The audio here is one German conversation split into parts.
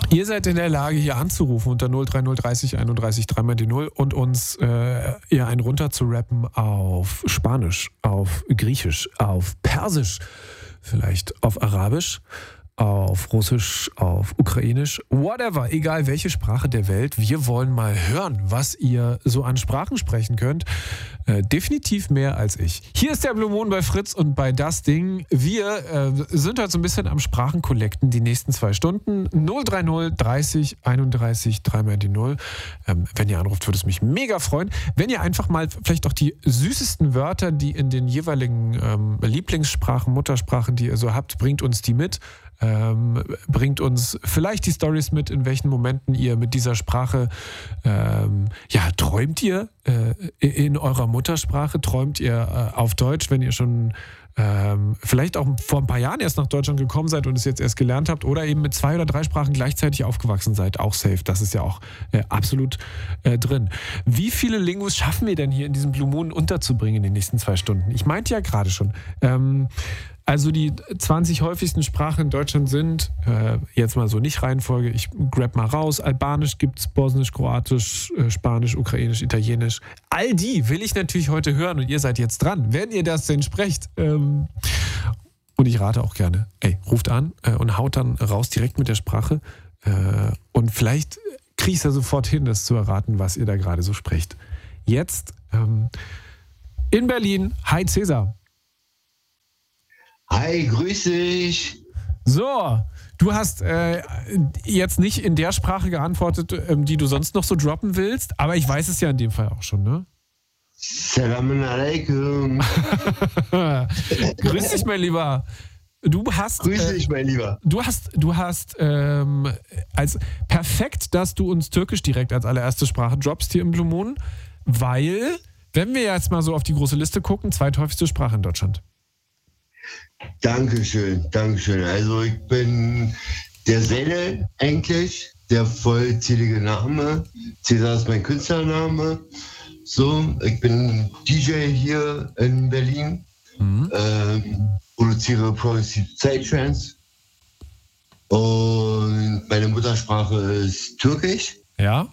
Ihr seid in der Lage, hier anzurufen unter 030 30 31 3 mal die 0 und uns ihr einen runter zu rappen auf Spanisch, auf Griechisch, auf Persisch, vielleicht auf Arabisch, auf Russisch, auf Ukrainisch, whatever, egal welche Sprache der Welt. Wir wollen mal hören, was ihr so an Sprachen sprechen könnt. Definitiv mehr als ich. Hier ist der Blue Moon bei Fritz und bei Das Ding. Wir sind heute so ein bisschen am Sprachenkollekten die nächsten 2 Stunden. 030 30 31 3 mal die 0. Wenn ihr anruft, würde es mich mega freuen. Wenn ihr einfach mal vielleicht auch die süßesten Wörter, die in den jeweiligen Lieblingssprachen, Muttersprachen, die ihr so habt, bringt uns die mit. Bringt uns vielleicht die Storys mit, in welchen Momenten ihr mit dieser Sprache, träumt ihr in eurer Muttersprache, träumt ihr auf Deutsch, wenn ihr schon vielleicht auch vor ein paar Jahren erst nach Deutschland gekommen seid und es jetzt erst gelernt habt oder eben mit 2 oder 3 Sprachen gleichzeitig aufgewachsen seid, auch safe, das ist ja auch absolut drin. Wie viele Lingus schaffen wir denn hier in diesem Blue Moon unterzubringen in den nächsten 2 Stunden? Ich meinte ja gerade schon, also die 20 häufigsten Sprachen in Deutschland sind, jetzt mal so nicht Reihenfolge, ich grab mal raus, Albanisch gibt's, Bosnisch, Kroatisch, Spanisch, Ukrainisch, Italienisch. All die will ich natürlich heute hören und ihr seid jetzt dran, wenn ihr das denn sprecht. Und ich rate auch gerne, ruft an und haut dann raus direkt mit der Sprache. Und vielleicht kriege ich es ja sofort hin, das zu erraten, was ihr da gerade so sprecht. Jetzt in Berlin, hi Cäsar. Hi, grüß dich. So, du hast jetzt nicht in der Sprache geantwortet, die du sonst noch so droppen willst, aber ich weiß es ja in dem Fall auch schon, ne? Salam alaikum. Grüß dich, mein Lieber. Grüß dich, mein Lieber. Du hast als perfekt, dass du uns Türkisch direkt als allererste Sprache droppst hier im Blue Moon, weil, wenn wir jetzt mal so auf die große Liste gucken, zweithäufigste Sprache in Deutschland. Dankeschön. Also ich bin der Sene eigentlich, der vollzählige Name. Cäsar ist mein Künstlername. So, ich bin DJ hier in Berlin, produziere Progressive Psytrance und meine Muttersprache ist Türkisch. Ja.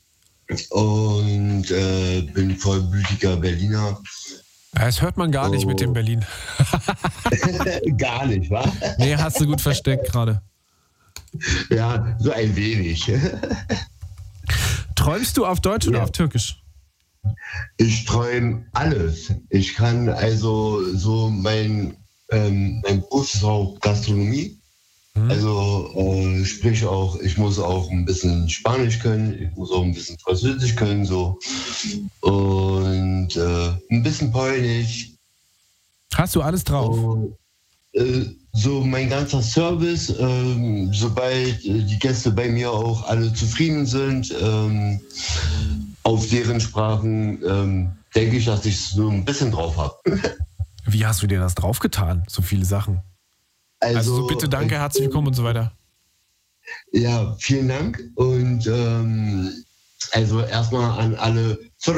Und bin vollblütiger Berliner. Das hört man gar nicht mit dem Berlin. Gar nicht, wa? Nee, hast du gut versteckt gerade. Ja, so ein wenig. Träumst du auf Deutsch oder auf Türkisch? Ich träume alles. Ich kann also so mein Beruf ist auch Gastronomie. Also sprich auch, ich muss auch ein bisschen Spanisch können, ich muss auch ein bisschen Französisch können, so. Und ein bisschen Polnisch. Hast du alles drauf? So mein ganzer Service, sobald die Gäste bei mir auch alle zufrieden sind, auf deren Sprachen, denke ich, dass ich so ein bisschen drauf habe. Wie hast du dir das draufgetan? So viele Sachen. Also so bitte, danke, herzlich willkommen und so weiter. Ja, vielen Dank. Und also erstmal an alle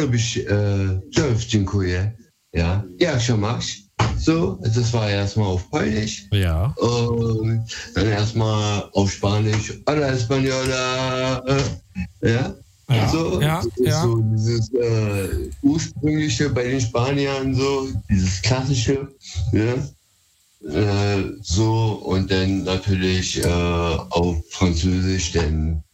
dziękuję. Ja, schon machst. So, das war erstmal auf Polnisch. Ja. Und dann erstmal auf Spanisch. Hola Española. Ja. Ja, so, ja, ja. So dieses ursprüngliche bei den Spaniern, so dieses klassische. Ja. So, und dann natürlich auf Französisch, denn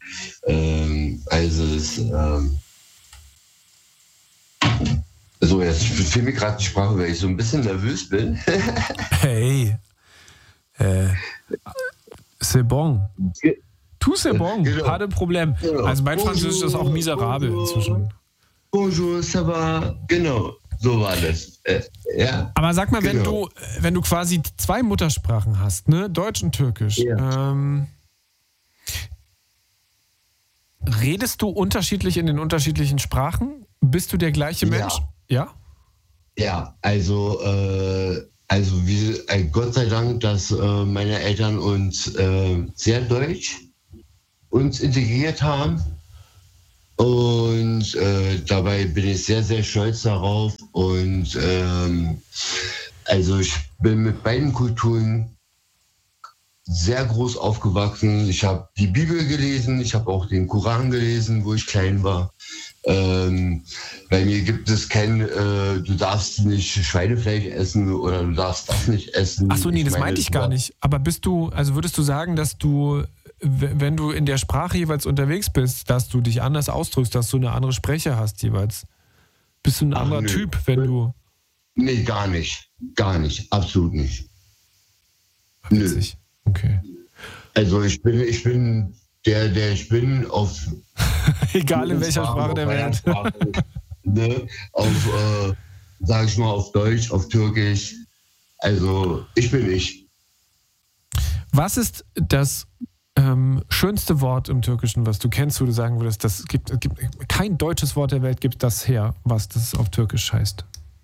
so, jetzt fehlt mir gerade die Sprache, weil ich so ein bisschen nervös bin. Hey, c'est bon. Tout c'est bon, genau. pas de problème. Genau. Also mein Französisch ist auch miserabel inzwischen. Bonjour, ça va? Genau, so war das. Ja. Aber sag mal, Genau. wenn du quasi 2 Muttersprachen hast, ne, Deutsch und Türkisch, Ja. redest du unterschiedlich in den unterschiedlichen Sprachen? Bist du der gleiche Mensch? Ja? Ja, also Gott sei Dank, dass meine Eltern uns sehr deutsch uns integriert haben. Und dabei bin ich sehr, sehr stolz darauf. Und also ich bin mit beiden Kulturen sehr groß aufgewachsen. Ich habe die Bibel gelesen, ich habe auch den Koran gelesen, wo ich klein war. Bei mir gibt es kein, du darfst nicht Schweinefleisch essen oder du darfst das nicht essen. Achso, nee, das meinte ich gar nicht. Aber würdest du sagen, dass du, wenn du in der Sprache jeweils unterwegs bist, dass du dich anders ausdrückst, dass du eine andere Sprache hast jeweils? Bist du ein anderer Typ, wenn du... Nee, gar nicht. Gar nicht. Absolut nicht. Witzig. Okay. Also ich bin der ich bin auf... Egal in welcher Sprache der Welt. Ne? Auf, sag ich mal, auf Deutsch, auf Türkisch. Also ich bin ich. Was ist das schönste Wort im Türkischen, was du kennst, wo du sagen würdest, das gibt kein deutsches Wort der Welt gibt das her, was das auf Türkisch heißt?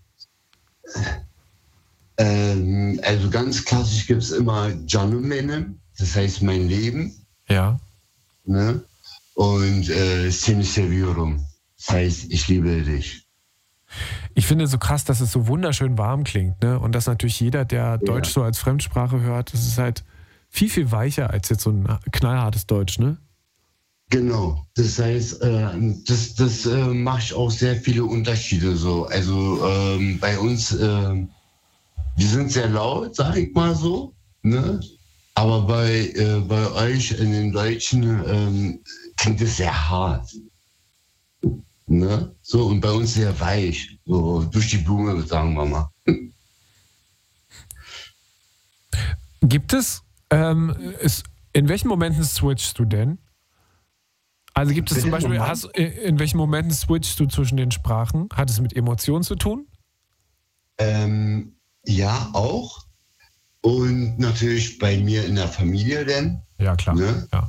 Also ganz klassisch gibt es immer Canım benim, das heißt mein Leben. Ja. Ne? Und Seni seviyorum, das heißt ich liebe dich. Ich finde so krass, dass es so wunderschön warm klingt, ne? Und dass natürlich jeder, der Deutsch so als Fremdsprache hört, das ist halt viel, viel weicher als jetzt so ein knallhartes Deutsch, ne? Genau, das heißt, das macht auch sehr viele Unterschiede so. Also bei uns, wir sind sehr laut, sag ich mal so, ne? Aber bei euch in den Deutschen klingt es sehr hart. Ne? So, und bei uns sehr weich, so durch die Blume, sagen wir mal. Gibt es, in welchen Momenten switchst du denn? Also gibt es zum Beispiel, in welchen Momenten switchst du zwischen den Sprachen? Hat es mit Emotionen zu tun? Ja, auch. Und natürlich bei mir in der Familie denn. Ja, klar. Ne? Ja.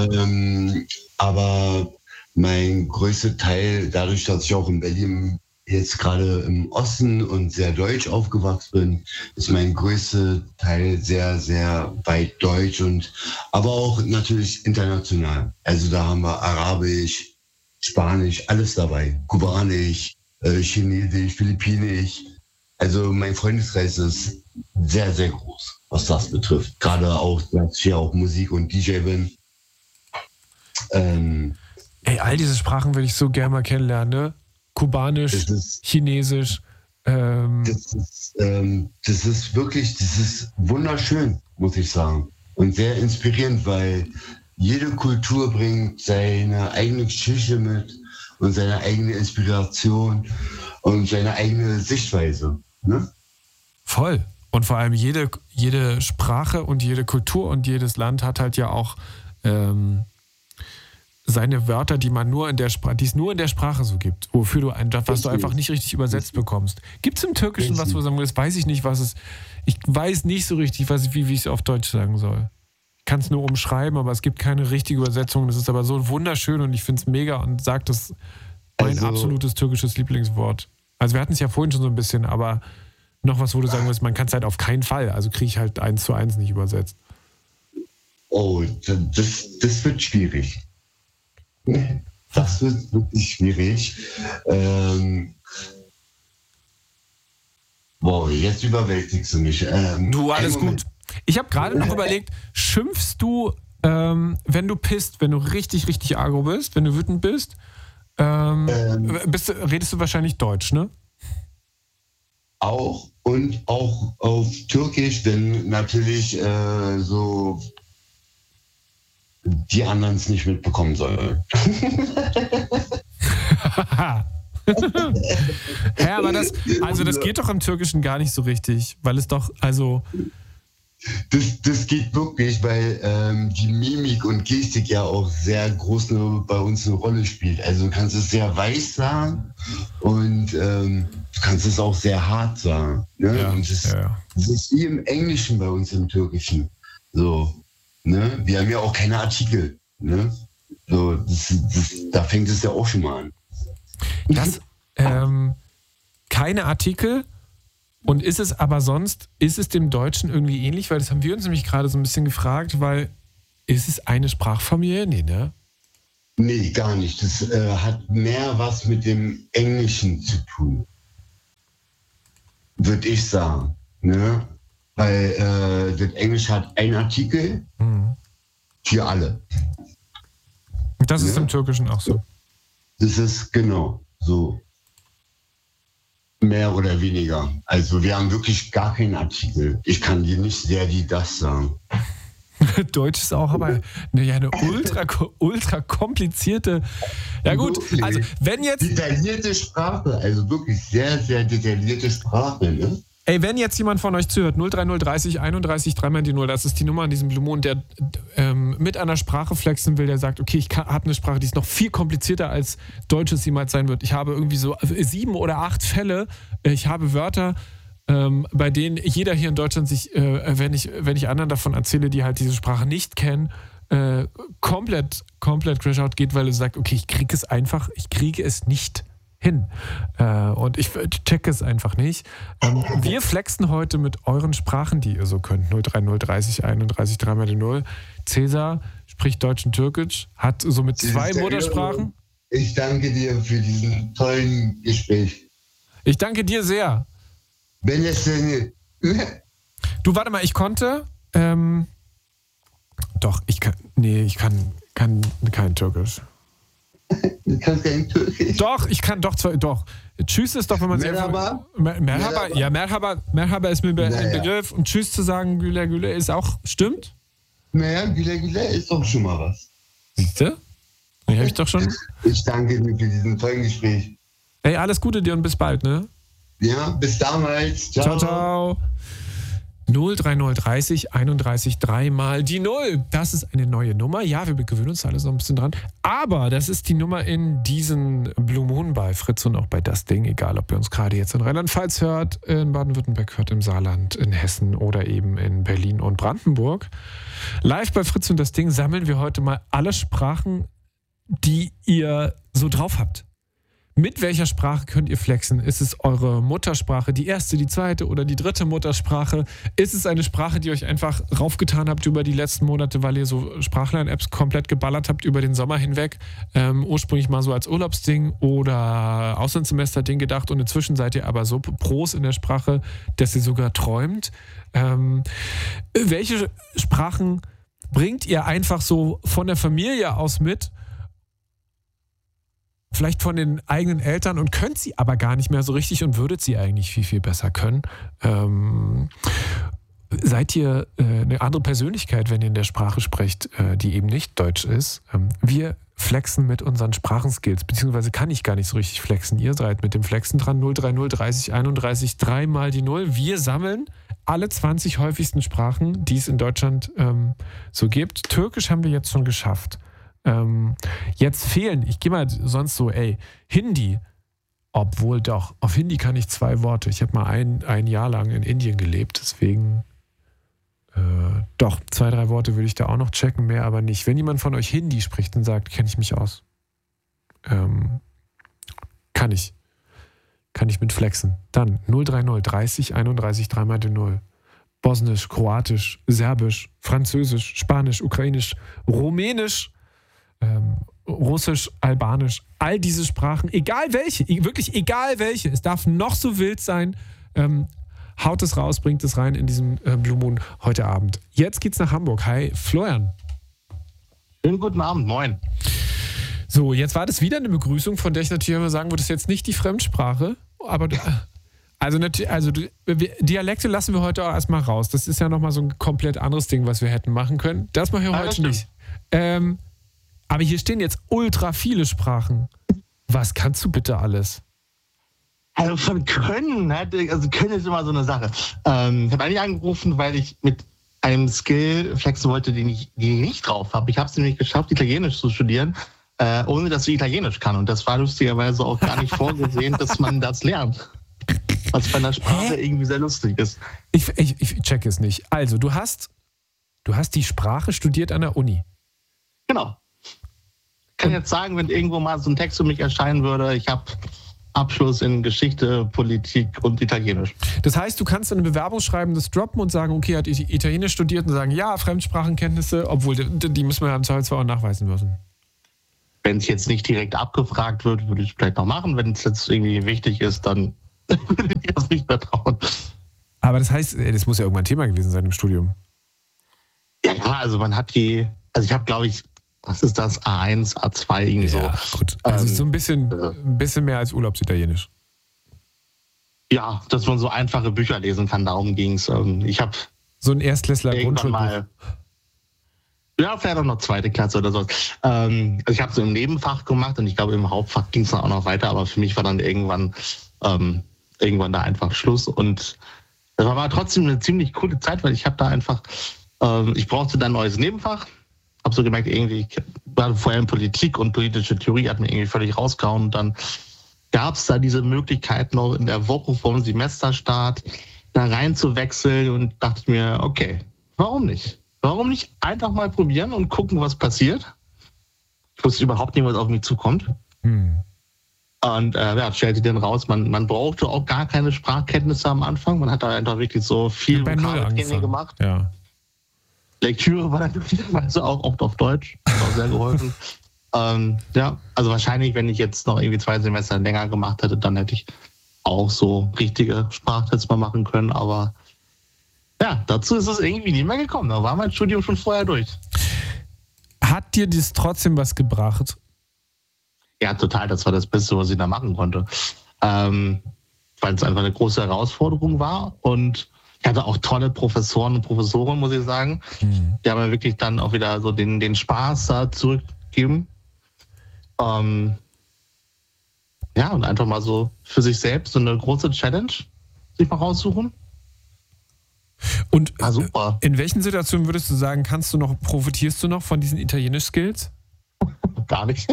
Aber mein größter Teil, dadurch, dass ich auch in Berlin jetzt gerade im Osten und sehr deutsch aufgewachsen bin, ist mein größter Teil sehr, sehr weit deutsch und aber auch natürlich international. Also da haben wir Arabisch, Spanisch, alles dabei. Kubanisch, Chinesisch, Philippinisch. Also mein Freundeskreis ist sehr, sehr groß, was das betrifft. Gerade auch, dass ich ja auch Musik und DJ bin. Ey, all diese Sprachen würde ich so gerne mal kennenlernen, ne? Kubanisch, Chinesisch. Das ist wirklich, das ist wunderschön, muss ich sagen. Und sehr inspirierend, weil jede Kultur bringt seine eigene Geschichte mit und seine eigene Inspiration und seine eigene Sichtweise. Ne? Voll. Und vor allem jede Sprache und jede Kultur und jedes Land hat halt ja auch seine Wörter, die es nur in der Sprache so gibt, wofür du was du einfach nicht richtig übersetzt bekommst. Gibt es im Türkischen was, wo du sagen würdest, weiß ich nicht, was es. Ich weiß nicht so richtig, wie ich es auf Deutsch sagen soll. Ich kann es nur umschreiben, aber es gibt keine richtige Übersetzung. Das ist aber so wunderschön und ich finde es mega und sage das mein absolutes türkisches Lieblingswort. Also wir hatten es ja vorhin schon so ein bisschen, aber noch was, wo du sagen würdest, man kann es halt auf keinen Fall. Also kriege ich halt 1:1 nicht übersetzt. Oh, das wird schwierig. Das wird wirklich schwierig. Jetzt überwältigst du mich. Du, alles gut. Ich habe gerade noch überlegt, schimpfst du, wenn du pisst, wenn du richtig, richtig agro bist, wenn du wütend bist, redest du wahrscheinlich Deutsch, ne? Auch und auch auf Türkisch, denn natürlich so die anderen es nicht mitbekommen sollen. Ja, aber das geht doch im Türkischen gar nicht so richtig, weil es doch, also... Das geht wirklich, weil die Mimik und Gestik ja auch sehr groß bei uns eine Rolle spielt. Also du kannst es sehr weich sagen und du kannst es auch sehr hart sagen. Ne? Ja, und das ist wie im Englischen bei uns im Türkischen. So, ne? Wir haben ja auch keine Artikel. Ne? So, da fängt es ja auch schon mal an. Keine Artikel. Und ist es aber sonst, ist es dem Deutschen irgendwie ähnlich? Weil das haben wir uns nämlich gerade so ein bisschen gefragt, weil ist es eine Sprachfamilie? Nee, ne? Nee, gar nicht. Das hat mehr was mit dem Englischen zu tun. Würde ich sagen. Ne? Weil das Englisch hat einen Artikel für alle. Das ist im Türkischen auch so. Das ist genau so. Mehr oder weniger. Also wir haben wirklich gar keinen Artikel. Ich kann dir nicht sehr das sagen. Deutsch ist auch aber eine ultra komplizierte. Ja gut, Wirklich. also wenn jetzt... Detaillierte Sprache, also wirklich sehr, sehr detaillierte Sprache, ne? Ey, wenn jetzt jemand von euch zuhört, 030 31 3 die 0, das ist die Nummer an diesem Blue Moon, der mit einer Sprache flexen will, der sagt, okay, ich habe eine Sprache, die ist noch viel komplizierter als Deutsch es jemals sein wird. Ich habe irgendwie so 7 oder 8 Fälle, ich habe Wörter, bei denen jeder hier in Deutschland sich, wenn ich anderen davon erzähle, die halt diese Sprache nicht kennen, komplett Crash-Out geht, weil er sagt, okay, ich kriege es nicht hin. Und ich checke es einfach nicht. Wir flexen heute mit euren Sprachen, die ihr so könnt. 030 31 3 die 0. Cäsar spricht Deutsch und Türkisch, hat somit 2 Muttersprachen. Ich danke dir für diesen tollen Gespräch. Ich danke dir sehr. Wenn es denn... Du, warte mal, ich konnte... ich kann kein Türkisch. Du kannst kein Türkisch. Doch, ich kann doch. Tschüss ist doch, wenn man Merhaba? Merhaba. Ja, Merhaba ist mir ein Begriff. Und Tschüss zu sagen, Güle ist auch, stimmt? Naja, Güle ist doch schon mal was. Siehst du? Ja, hab ich doch schon. Ich danke dir für diesen tollen Gespräch. Ey, alles Gute dir und bis bald, ne? Ja, bis damals. Ciao, ciao. 030 31 3 mal die 0. Das ist eine neue Nummer. Ja, wir gewöhnen uns alles noch ein bisschen dran. Aber das ist die Nummer in diesen Blue Moon bei Fritz und auch bei Das Ding. Egal, ob ihr uns gerade jetzt in Rheinland-Pfalz hört, in Baden-Württemberg hört, im Saarland, in Hessen oder eben in Berlin und Brandenburg. Live bei Fritz und Das Ding sammeln wir heute mal alle Sprachen, die ihr so drauf habt. Mit welcher Sprache könnt ihr flexen? Ist es eure Muttersprache, die erste, die zweite oder die dritte Muttersprache? Ist es eine Sprache, die euch einfach raufgetan habt über die letzten Monate, weil ihr so Sprachlern-Apps komplett geballert habt über den Sommer hinweg? Ursprünglich mal so als Urlaubsding oder Auslandssemester-Ding gedacht und inzwischen seid ihr aber so Pros in der Sprache, dass ihr sogar träumt. Welche Sprachen bringt ihr einfach so von der Familie aus mit? Vielleicht von den eigenen Eltern und könnt sie aber gar nicht mehr so richtig und würdet sie eigentlich viel, viel besser können. Seid ihr eine andere Persönlichkeit, wenn ihr in der Sprache sprecht, die eben nicht Deutsch ist? Wir flexen mit unseren Sprachenskills, beziehungsweise kann ich gar nicht so richtig flexen. Ihr seid mit dem Flexen dran, 030 30 31 3 mal die 0. Wir sammeln alle 20 häufigsten Sprachen, die es in Deutschland so gibt. Türkisch haben wir jetzt schon geschafft. Jetzt fehlen, ich gehe mal sonst so, Hindi, obwohl doch, auf Hindi kann ich 2 Worte. Ich habe mal ein Jahr lang in Indien gelebt, deswegen doch, 2, 3 Worte würde ich da auch noch checken, mehr aber nicht. Wenn jemand von euch Hindi spricht und sagt, kenne ich mich aus, kann ich mit flexen. Dann 030 30 31 3 mal die 0. Bosnisch, Kroatisch, Serbisch, Französisch, Spanisch, Ukrainisch, Rumänisch, Russisch, Albanisch, all diese Sprachen, egal welche, wirklich egal welche, es darf noch so wild sein, haut es raus, bringt es rein in diesen Blue Moon heute Abend. Jetzt geht's nach Hamburg. Hi, Florian. Schönen guten Abend, moin. So, jetzt war das wieder eine Begrüßung, von der ich natürlich immer sagen würde, das ist jetzt nicht die Fremdsprache, aber Dialekte lassen wir heute auch erstmal raus. Das ist ja nochmal so ein komplett anderes Ding, was wir hätten machen können. Das machen wir heute nicht. Aber hier stehen jetzt ultra viele Sprachen. Was kannst du bitte alles? Also von Können, Können ist immer so eine Sache. Ich habe eigentlich angerufen, weil ich mit einem Skill flexen wollte, den ich nicht drauf habe. Ich habe es nämlich geschafft, Italienisch zu studieren, ohne dass ich Italienisch kann. Und das war lustigerweise auch gar nicht vorgesehen, dass man das lernt. Was bei einer Sprache irgendwie sehr lustig ist. Ich check es nicht. Also, du hast die Sprache studiert an der Uni. Genau. Ich kann jetzt sagen, wenn irgendwo mal so ein Text für mich erscheinen würde, ich habe Abschluss in Geschichte, Politik und Italienisch. Das heißt, du kannst in einem Bewerbungsschreiben das droppen und sagen, okay, hat Italienisch studiert und sagen, ja, Fremdsprachenkenntnisse, obwohl die müssen wir ja im Zweifelsfall auch nachweisen müssen. Wenn es jetzt nicht direkt abgefragt wird, würde ich es vielleicht noch machen. Wenn es jetzt irgendwie wichtig ist, dann würde ich das nicht mehr trauen. Aber das heißt, das muss ja irgendwann Thema gewesen sein im Studium. Ja, also man hat ich habe, glaube ich, was ist das, A1, A2 irgendwie so. Gut. Also so ein bisschen mehr als Urlaubsitalienisch. Ja, dass man so einfache Bücher lesen kann, darum ging es. Ich habe so ein Erstklässler irgendwann mal, ja, vielleicht auch noch 2. Klasse oder so. Also ich habe so im Nebenfach gemacht und ich glaube, im Hauptfach ging es dann auch noch weiter, aber für mich war dann irgendwann da einfach Schluss. Und das war aber trotzdem eine ziemlich coole Zeit, weil ich habe da einfach, ich brauchte dann ein neues Nebenfach. Habe so gemerkt, irgendwie, ich war vorher in Politik und politische Theorie hat mir irgendwie völlig rausgehauen. Und dann gab es da diese Möglichkeit noch in der Woche vorm Semesterstart da rein zu wechseln und dachte mir, okay, warum nicht? Warum nicht einfach mal probieren und gucken, was passiert? Ich wusste überhaupt nicht, was auf mich zukommt. Und stellte dann raus, man brauchte auch gar keine Sprachkenntnisse am Anfang. Man hat da einfach wirklich so viel Vokabeltraining gemacht. Ja. Lektüre war natürlich auch oft auf Deutsch. Hat auch sehr geholfen. Also wahrscheinlich, wenn ich jetzt noch irgendwie 2 Semester länger gemacht hätte, dann hätte ich auch so richtige Sprachtests mal machen können. Aber ja, dazu ist es irgendwie nie mehr gekommen. Da war mein Studium schon vorher durch. Hat dir das trotzdem was gebracht? Ja, total. Das war das Beste, was ich da machen konnte. Weil es einfach eine große Herausforderung war. Und ich hatte auch tolle Professoren und Professoren, muss ich sagen. Die haben mir wirklich dann auch wieder so den Spaß da zurückgegeben. Und einfach mal so für sich selbst so eine große Challenge sich mal raussuchen. Und super. In welchen Situationen würdest du sagen, profitierst du noch von diesen Italienisch-Skills? Gar nicht.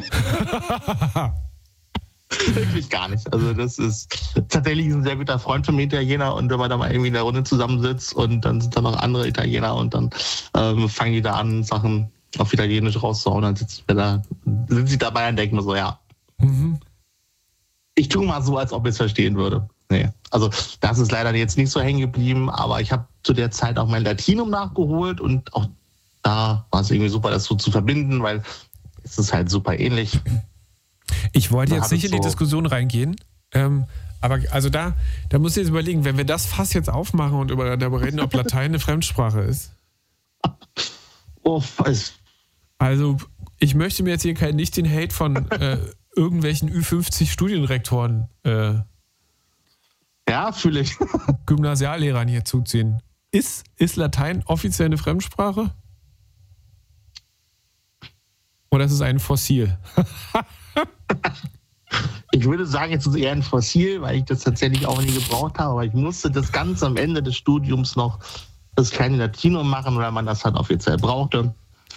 Wirklich gar nicht. Also das ist tatsächlich ein sehr guter Freund von mir, Italiener, und wenn man da mal irgendwie in der Runde zusammensitzt und dann sind da noch andere Italiener und dann fangen die da an, Sachen auf Italienisch rauszuhauen, dann sind sie dabei und denken mir so, ja. Ich tue mal so, als ob ich es verstehen würde. Nee. Also das ist leider jetzt nicht so hängen geblieben, aber ich habe zu der Zeit auch mein Latinum nachgeholt und auch da war es irgendwie super, das so zu verbinden, weil es ist halt super ähnlich. Ich wollte jetzt nicht in die Diskussion reingehen, aber also da musst du jetzt überlegen, wenn wir das Fass jetzt aufmachen und darüber reden, ob Latein eine Fremdsprache ist. Also ich möchte mir jetzt hier nicht den Hate von irgendwelchen Ü50-Studienrektoren fühle ich. Gymnasiallehrern hier zuziehen. Ist Latein offiziell eine Fremdsprache? Oder ist es ein Fossil? Ich würde sagen, es ist eher ein Fossil, weil ich das tatsächlich auch nie gebraucht habe. Aber ich musste das ganz am Ende des Studiums noch das kleine Latinum machen, weil man das halt offiziell brauchte.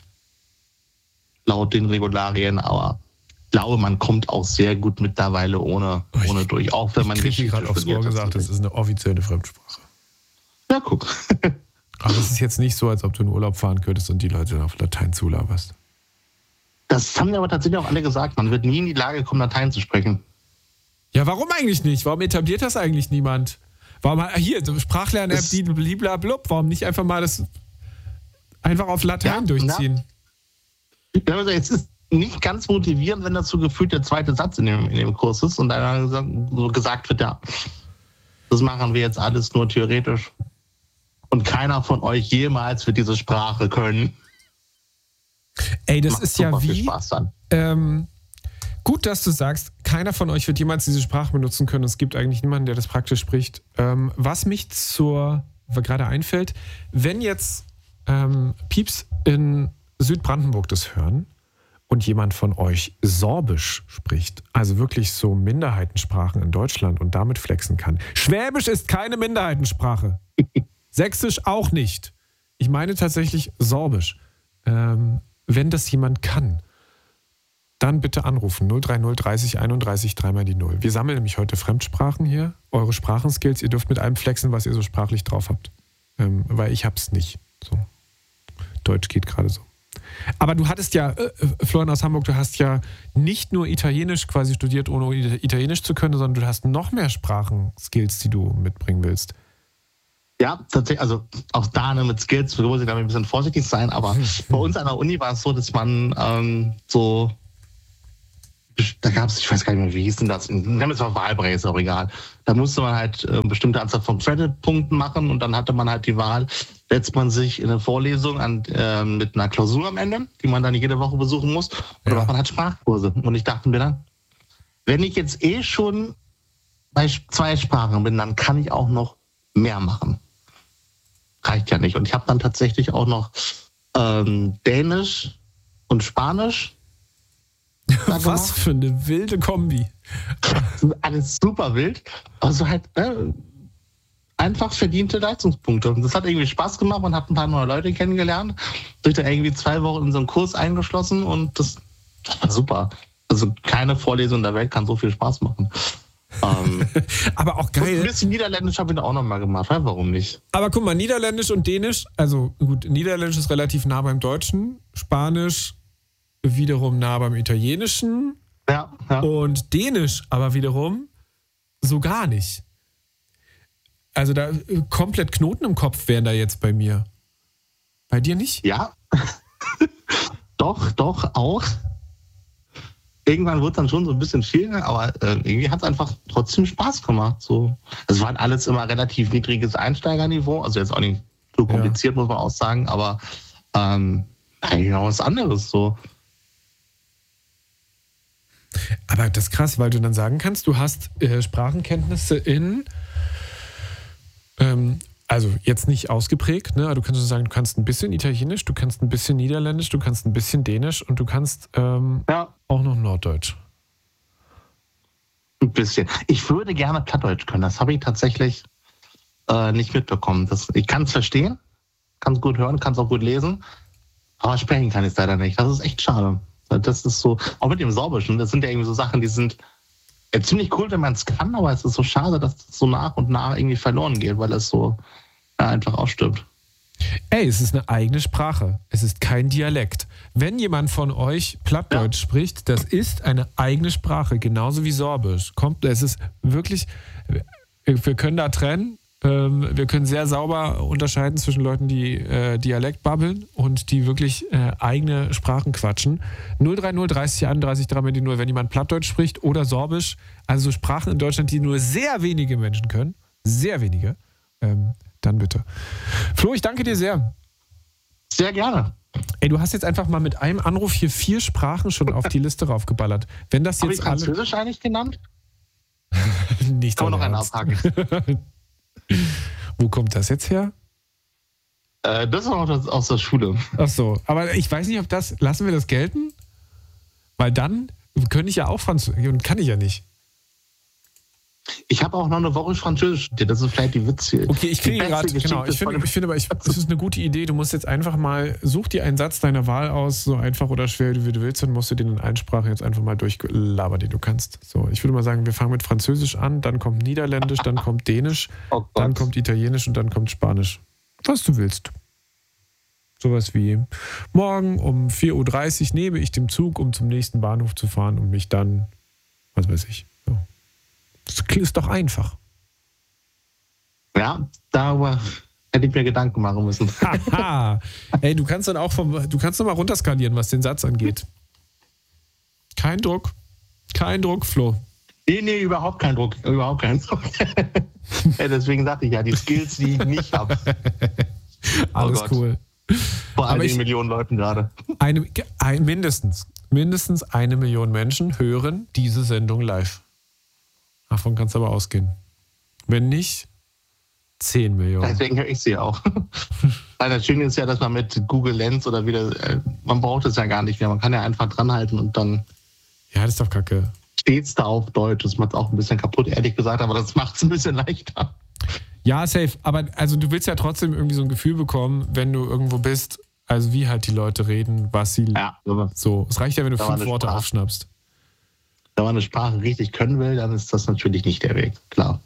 Laut den Regularien. Aber ich glaube, man kommt auch sehr gut mittlerweile ohne durch. Auch wenn man ich kriege gerade aufs Ohr gesagt, das ist eine offizielle Fremdsprache. Ja, guck. Aber es ist jetzt nicht so, als ob du in Urlaub fahren könntest und die Leute auf Latein zulaberst. Das haben mir aber tatsächlich auch alle gesagt. Man wird nie in die Lage kommen, Latein zu sprechen. Ja, warum eigentlich nicht? Warum etabliert das eigentlich niemand? Warum hier, Sprachlernen-App, bliblablub, warum nicht einfach mal das einfach auf Latein durchziehen? Ja, es ist nicht ganz motivierend, wenn dazu gefühlt der zweite Satz in dem Kurs ist und dann so gesagt wird, ja, das machen wir jetzt alles nur theoretisch. Und keiner von euch jemals wird diese Sprache können. Ey, das ist ja wie... Spaß dann. Gut, dass du sagst, keiner von euch wird jemals diese Sprache benutzen können. Es gibt eigentlich niemanden, der das praktisch spricht. Was mich gerade einfällt, wenn jetzt Pieps in Südbrandenburg das hören und jemand von euch Sorbisch spricht, also wirklich so Minderheitensprachen in Deutschland und damit flexen kann. Schwäbisch ist keine Minderheitensprache. Sächsisch auch nicht. Ich meine tatsächlich Sorbisch. Wenn das jemand kann, dann bitte anrufen. 030 30 31 3 die 0. Wir sammeln nämlich heute Fremdsprachen hier, eure Sprachenskills. Ihr dürft mit allem flexen, was ihr so sprachlich drauf habt. Weil ich hab's nicht. So. Deutsch geht gerade so. Aber du hattest ja, Florian aus Hamburg, du hast ja nicht nur Italienisch quasi studiert, ohne Italienisch zu können, sondern du hast noch mehr Sprachenskills, die du mitbringen willst. Ja, tatsächlich, also auch da mit Skills muss ich da ein bisschen vorsichtig sein, aber bei uns an der Uni war es so, dass man so da gab es, ich weiß gar nicht mehr, wie hieß denn das? Es war Wahlbrei, ist auch egal. Da musste man halt bestimmte Anzahl von Credit-Punkten machen und dann hatte man halt die Wahl, setzt man sich in eine Vorlesung mit einer Klausur am Ende, die man dann jede Woche besuchen muss, oder macht man halt Sprachkurse. Und ich dachte mir dann, wenn ich jetzt schon bei 2 Sprachen bin, dann kann ich auch noch mehr machen. Reicht ja nicht. Und ich habe dann tatsächlich auch noch Dänisch und Spanisch. Was für eine wilde Kombi. Alles super wild. Also halt einfach verdiente Leistungspunkte. Und das hat irgendwie Spaß gemacht. Man hat ein paar neue Leute kennengelernt. Durch da irgendwie 2 Wochen in so einen Kurs eingeschlossen und das war super. Also keine Vorlesung der Welt kann so viel Spaß machen. Aber auch geil. Ein bisschen Niederländisch habe ich da auch nochmal gemacht. Warum nicht? Aber guck mal, Niederländisch und Dänisch, also gut, Niederländisch ist relativ nah beim Deutschen, Spanisch wiederum nah beim Italienischen und Dänisch aber wiederum so gar nicht. Also da komplett Knoten im Kopf wären da jetzt bei mir. Bei dir nicht? Ja. Doch, auch. Irgendwann wird dann schon so ein bisschen viel, aber irgendwie hat es einfach trotzdem Spaß gemacht. So. Es war alles immer relativ niedriges Einsteigerniveau, also jetzt auch nicht so kompliziert, muss man auch sagen, aber eigentlich auch was anderes. So. Aber das ist krass, weil du dann sagen kannst, du hast Sprachenkenntnisse in, also jetzt nicht ausgeprägt, ne? Du kannst sagen, du kannst ein bisschen Italienisch, du kannst ein bisschen Niederländisch, du kannst ein bisschen Dänisch und du kannst auch noch Norddeutsch. Ein bisschen. Ich würde gerne Plattdeutsch können, das habe ich tatsächlich nicht mitbekommen. Ich kann es verstehen, kann es gut hören, kann es auch gut lesen, aber sprechen kann ich es leider nicht. Das ist echt schade. Das ist so, auch mit dem Sorbischen, das sind ja irgendwie so Sachen, die sind ziemlich cool, wenn man es kann, aber es ist so schade, dass es so nach und nach irgendwie verloren geht, weil es so einfach ausstirbt. Ey, es ist eine eigene Sprache. Es ist kein Dialekt. Wenn jemand von euch Plattdeutsch spricht, das ist eine eigene Sprache, genauso wie Sorbisch. Es ist wirklich, wir können da trennen. Wir können sehr sauber unterscheiden zwischen Leuten, die Dialekt babbeln und die wirklich eigene Sprachen quatschen. 030 30 31 3 die 0, wenn jemand Plattdeutsch spricht oder Sorbisch, also so Sprachen in Deutschland, die nur sehr wenige Menschen können, sehr wenige, dann bitte. Flo, ich danke dir sehr. Sehr gerne. Ey, du hast jetzt einfach mal mit einem Anruf hier 4 Sprachen schon auf die Liste raufgeballert. Wenn das jetzt habe ich Französisch eigentlich genannt? Nicht kann man noch einen abhaken. Wo kommt das jetzt her? Das ist auch aus der Schule. Ach so, aber ich weiß nicht, ob lassen wir das gelten? Weil dann könnte ich ja auch Französisch und kann ich ja nicht. Ich habe auch noch eine Woche Französisch studiert, das ist vielleicht die Witz hier. Okay, ich kriege gerade, genau, ich finde aber, das ist eine gute Idee, du musst jetzt einfach mal, such dir einen Satz deiner Wahl aus, so einfach oder schwer, wie du willst, dann musst du den in Einsprache jetzt einfach mal durchlabern, den du kannst. So, ich würde mal sagen, wir fangen mit Französisch an, dann kommt Niederländisch, dann kommt Dänisch, dann kommt Italienisch und dann kommt Spanisch. Was du willst. Sowas wie, morgen um 4.30 Uhr nehme ich den Zug, um zum nächsten Bahnhof zu fahren und mich dann, was weiß ich, so. Das ist doch einfach. Ja, darüber hätte ich mir Gedanken machen müssen. Haha. Ey, du kannst dann auch du kannst noch mal runterskalieren, was den Satz angeht. Kein Druck. Kein Druck, Flo. Nee, überhaupt kein Druck. Überhaupt kein Druck. Deswegen sagte ich ja, die Skills, die ich nicht habe. Alles cool. Vor einigen Millionen Leuten gerade. Mindestens 1 Million Menschen hören diese Sendung live. Davon kannst du aber ausgehen. Wenn nicht, 10 Millionen. Deswegen höre ich sie auch. Weil das Schöne ist ja, dass man mit Google Lens oder man braucht es ja gar nicht mehr. Man kann ja einfach dranhalten und dann. Ja, das ist doch kacke. Steht's da auf Deutsch. Das macht es auch ein bisschen kaputt, ehrlich gesagt, aber das macht es ein bisschen leichter. Ja, safe. Aber also du willst ja trotzdem irgendwie so ein Gefühl bekommen, wenn du irgendwo bist, also wie halt die Leute reden, was sie. Ja, so. Es reicht ja, wenn du 5 Worte aufschnappst. Wenn man eine Sprache richtig können will, dann ist das natürlich nicht der Weg, klar.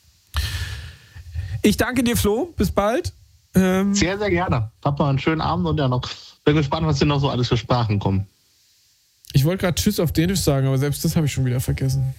Ich danke dir, Flo. Bis bald. Sehr, sehr gerne. Habt noch einen schönen Abend und ja noch. Bin gespannt, was hier noch so alles für Sprachen kommen. Ich wollte gerade Tschüss auf Dänisch sagen, aber selbst das habe ich schon wieder vergessen.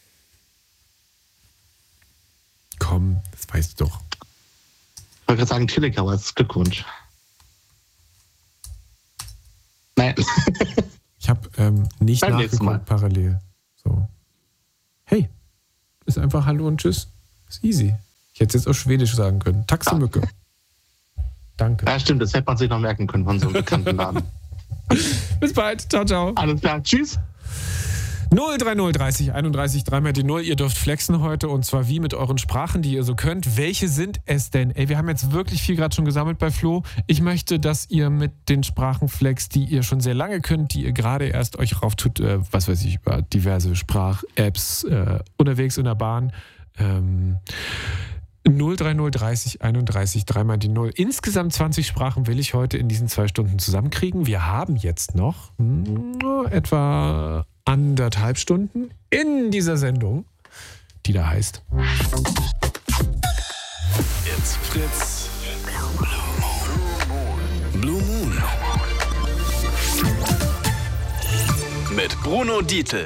Komm, das weißt du doch. Ich wollte gerade sagen Tillich, aber das ist Glückwunsch. Nein. Ich habe nicht Beim nächsten Mal. nachgeguckt parallel. So. Hey, ist einfach Hallo und Tschüss. Ist easy. Ich hätte es jetzt auf Schwedisch sagen können. Taximücke. Danke. Ja, stimmt, das hätte man sich noch merken können von so einem bekannten Namen. Bis bald. Ciao, ciao. Alles klar, tschüss. 030 30 31 3 die 0. Ihr dürft flexen heute und zwar wie mit euren Sprachen, die ihr so könnt. Welche sind es denn? Ey, wir haben jetzt wirklich viel gerade schon gesammelt bei Flo. Ich möchte, dass ihr mit den Sprachen flext, die ihr schon sehr lange könnt, die ihr gerade erst euch rauf tut, was weiß ich, über diverse Sprach-Apps unterwegs in der Bahn. 030 30 31 3 die 0. Insgesamt 20 Sprachen will ich heute in diesen 2 Stunden zusammenkriegen. Wir haben jetzt noch etwa 1,5 Stunden in dieser Sendung, die da heißt It's Fritz. Blue Moon. Mit Bruno Dietl.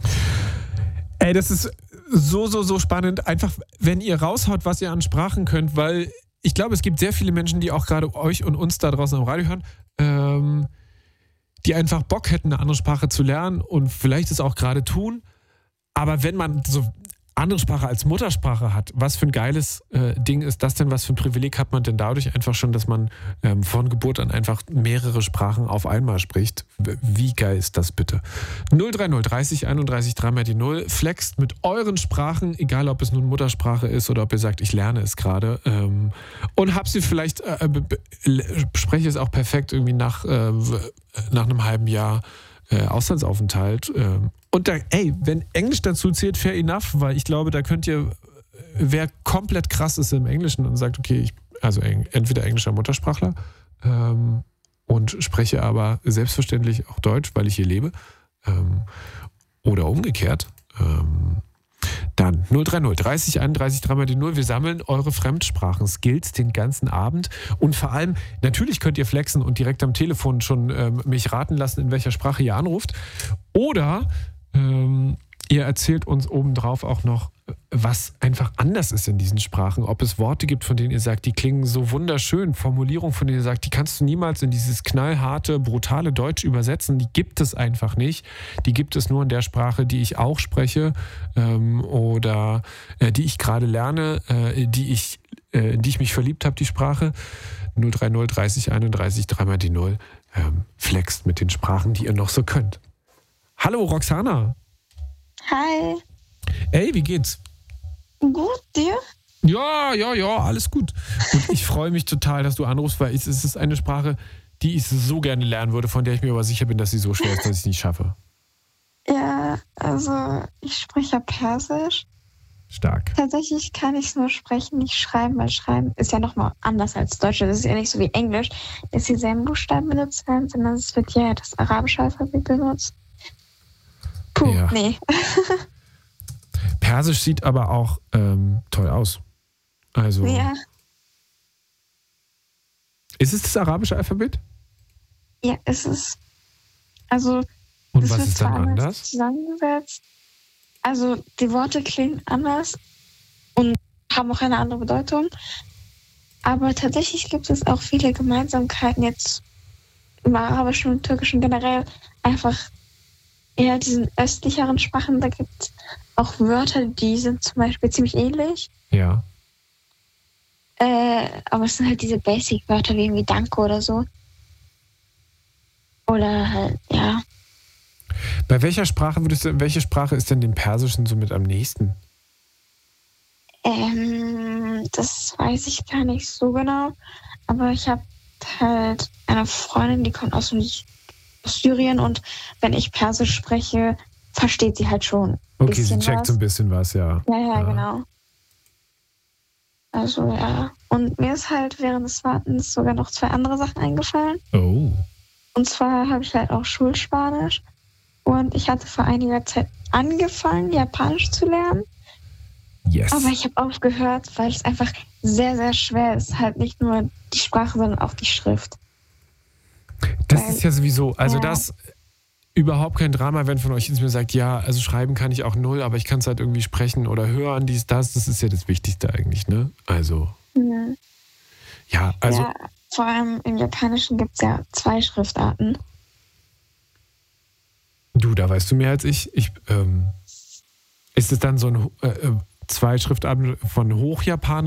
Ey, das ist so spannend. Einfach, wenn ihr raushaut, was ihr an Sprachen könnt, weil ich glaube, es gibt sehr viele Menschen, die auch gerade euch und uns da draußen am Radio hören, die einfach Bock hätten, eine andere Sprache zu lernen und vielleicht es auch gerade tun. Aber wenn man so andere Sprache als Muttersprache hat, was für ein geiles Ding ist das denn? Was für ein Privileg hat man denn dadurch einfach schon, dass man von Geburt an einfach mehrere Sprachen auf einmal spricht? Wie geil ist das bitte? 030 30 31 3 die 0. Flext mit euren Sprachen, egal ob es nun Muttersprache ist oder ob ihr sagt, ich lerne es gerade. Und hab sie vielleicht, spreche es auch perfekt irgendwie nach einem halben Jahr Auslandsaufenthalt. Und da, wenn Englisch dazu zählt, fair enough, weil ich glaube, da könnt ihr, wer komplett krass ist im Englischen und sagt, okay, entweder englischer Muttersprachler und spreche aber selbstverständlich auch Deutsch, weil ich hier lebe, oder umgekehrt, dann 030 30 31 3 die 0. Wir sammeln eure Fremdsprachen-Skills den ganzen Abend. Und vor allem, natürlich könnt ihr flexen und direkt am Telefon schon mich raten lassen, in welcher Sprache ihr anruft. Oder ihr erzählt uns obendrauf auch noch, was einfach anders ist in diesen Sprachen. Ob es Worte gibt, von denen ihr sagt, die klingen so wunderschön. Formulierungen, von denen ihr sagt, die kannst du niemals in dieses knallharte, brutale Deutsch übersetzen. Die gibt es einfach nicht. Die gibt es nur in der Sprache, die ich auch spreche oder die ich gerade lerne, in die ich mich verliebt habe, die Sprache. 030 30 31 3 die 0. Flext mit den Sprachen, die ihr noch so könnt. Hallo Roxana. Hi. Ey, wie geht's? Gut, dir? Ja, alles gut. Und ich freue mich total, dass du anrufst, weil es ist eine Sprache, die ich so gerne lernen würde, von der ich mir aber sicher bin, dass sie so schwer ist, dass ich es nicht schaffe. Ja, also ich spreche ja Persisch. Stark. Tatsächlich kann ich es nur sprechen, nicht schreiben, weil Schreiben ist ja nochmal anders als Deutsch. Das ist ja nicht so wie Englisch, dass dieselben Buchstaben benutzt werden, sondern es wird ja das arabische Alphabet benutzt. Puh, ja. Nee. Persisch sieht aber auch toll aus. Also. Ja. Ist es das arabische Alphabet? Ja, ist es. Also. Und was ist dann anders? Zusammengesetzt. Also die Worte klingen anders und haben auch eine andere Bedeutung. Aber tatsächlich gibt es auch viele Gemeinsamkeiten jetzt im Arabischen und Türkischen generell. Einfach eher diesen östlicheren Sprachen. Da gibt es auch Wörter, die sind zum Beispiel ziemlich ähnlich. Ja. Aber es sind halt diese Basic-Wörter wie irgendwie Danke oder so. Oder halt, ja. Bei welche Sprache ist denn dem Persischen so mit am nächsten? Das weiß ich gar nicht so genau. Aber ich habe halt eine Freundin, die kommt aus Syrien und wenn ich Persisch spreche, versteht sie halt schon. Okay, sie checkt so ein bisschen was, ja. Ja, genau. Also, ja. Und mir ist halt während des Wartens sogar noch 2 andere Sachen eingefallen. Oh. Und zwar habe ich halt auch Schulspanisch. Und ich hatte vor einiger Zeit angefangen, Japanisch zu lernen. Yes. Aber ich habe aufgehört, weil es einfach sehr, sehr schwer ist. Halt nicht nur die Sprache, sondern auch die Schrift. Das ist ja sowieso, also ja. Das überhaupt kein Drama, wenn von euch jetzt mir sagt, ja, also schreiben kann ich auch 0, aber ich kann es halt irgendwie sprechen oder hören, das ist ja das Wichtigste eigentlich, ne? Also. Mhm. Ja, also. Ja, vor allem im Japanischen gibt es ja 2 Schriftarten. Du, da weißt du mehr als ich. Ist es dann so ein zwei Schriftarten von Hochjapanisch